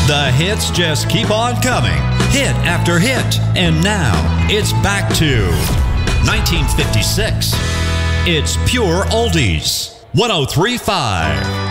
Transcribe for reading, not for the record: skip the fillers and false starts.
The hits just keep on coming, hit after hit. And now, it's back to 1956. It's pure oldies. 103.5